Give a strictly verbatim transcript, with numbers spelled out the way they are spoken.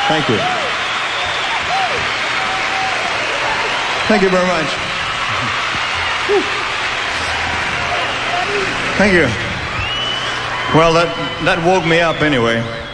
Thank you. Thank you very much. Thank you. Well, that, that woke me up anyway.